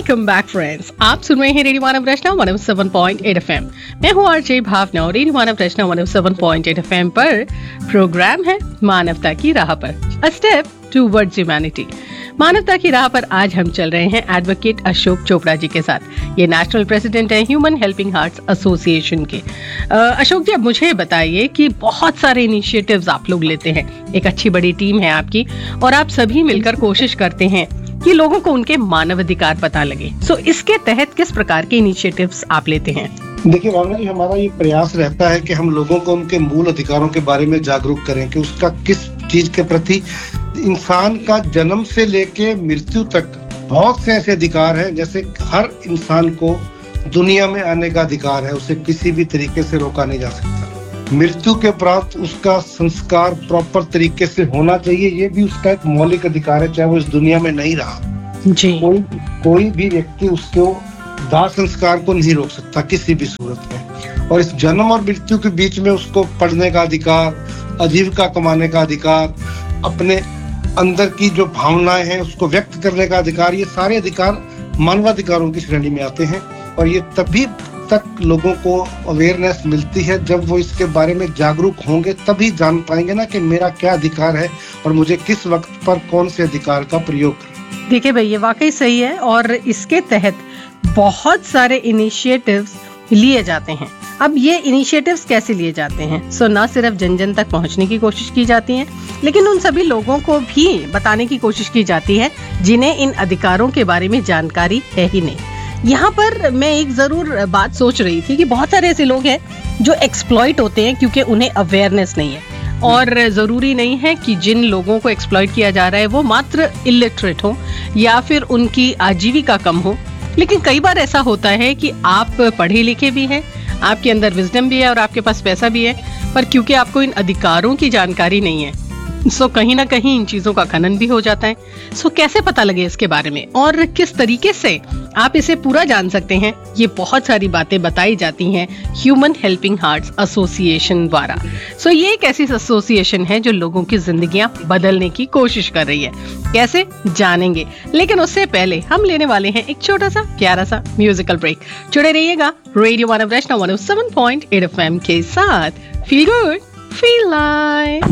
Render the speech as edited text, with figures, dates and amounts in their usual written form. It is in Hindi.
वेलकम बैक फ्रेंड्स, आप सुन रहे हैं रेडियो मानव रचना 107.8 एफएम। मैं हूँ आरजे भावना और रेडियो मानव रचना 107.8 एफएम पर प्रोग्राम है मानवता की राह पर, अ स्टेप टूवर्ड्स ह्यूमैनिटी। मानवता की राह पर आज हम चल रहे हैं एडवोकेट अशोक चोपड़ा जी के साथ। ये नेशनल प्रेसिडेंट है ह्यूमन हेल्पिंग हार्ट्स एसोसिएशन के। अशोक जी, अब मुझे बताइए कि बहुत सारे इनिशिएटिव्स आप लोग लेते हैं, एक अच्छी बड़ी टीम है आपकी और आप सभी मिलकर कोशिश करते हैं कि लोगों को उनके मानवाधिकार पता लगे। सो इसके तहत किस प्रकार के इनिशिएटिव्स आप लेते हैं? देखिए भावना जी, हमारा ये प्रयास रहता है कि हम लोगों को उनके मूल अधिकारों के बारे में जागरूक करें कि उसका किस चीज के प्रति इंसान का जन्म से लेके मृत्यु तक बहुत से ऐसे अधिकार हैं। जैसे हर इंसान को दुनिया में आने का अधिकार है, उसे किसी भी तरीके से रोका नहीं जा सकता। मृत्यु के उपरांत उसका संस्कार प्रॉपर तरीके से होना चाहिए, ये भी उसका एक मौलिक अधिकार है, चाहे वो इस दुनिया में नहीं रहा। जी। कोई भी व्यक्ति उसको दाह संस्कार को नहीं रोक सकता किसी भी सूरत में। और इस जन्म और मृत्यु के बीच में उसको पढ़ने का अधिकार, आजीविका कमाने का अधिकार, अपने अंदर की जो भावनाएं हैं उसको व्यक्त करने का अधिकार, ये सारे अधिकार मानवाधिकारों की श्रेणी में आते हैं। और ये तभी तक लोगों को अवेयरनेस मिलती है जब वो इसके बारे में जागरूक होंगे, तभी जान पाएंगे ना कि मेरा क्या अधिकार है और मुझे किस वक्त पर कौन से अधिकार का प्रयोग करना। देखिए भाई, ये वाकई सही है और इसके तहत बहुत सारे इनिशिएटिव्स लिए जाते हैं। अब ये इनिशिएटिव्स कैसे लिए जाते हैं? सो ना सिर्फ जन जन तक पहुंचने की कोशिश की जाती है, लेकिन उन सभी लोगों को भी बताने की कोशिश की जाती है जिन्हें इन अधिकारों के बारे में जानकारी है ही नहीं। यहाँ पर मैं एक जरूर बात सोच रही थी कि बहुत सारे ऐसे लोग हैं जो एक्सप्लॉइट होते हैं क्योंकि उन्हें अवेयरनेस नहीं है। और जरूरी नहीं है कि जिन लोगों को एक्सप्लॉइट किया जा रहा है वो मात्र इलिटरेट हो या फिर उनकी आजीविका कम हो। लेकिन कई बार ऐसा होता है कि आप पढ़े लिखे भी हैं, आपके अंदर विजडम भी है और आपके पास पैसा भी है, पर क्योंकि आपको इन अधिकारों की जानकारी नहीं है, सो कहीं ना कहीं इन चीजों का खनन भी हो जाता है। सो कैसे पता लगे इसके बारे में और किस तरीके से आप इसे पूरा जान सकते हैं, ये बहुत सारी बातें बताई जाती हैं ह्यूमन हेल्पिंग हार्ट्स एसोसिएशन द्वारा। सो ये एक ऐसी एसोसिएशन है जो लोगों की जिंदगियां बदलने की कोशिश कर रही है। कैसे जानेंगे, लेकिन उससे पहले हम लेने वाले हैं एक छोटा सा प्यारा सा म्यूजिकल ब्रेक। जुड़े रहिएगा रेडियो मानव रचना 107.8 एफएम के साथ। Feel good, feel like.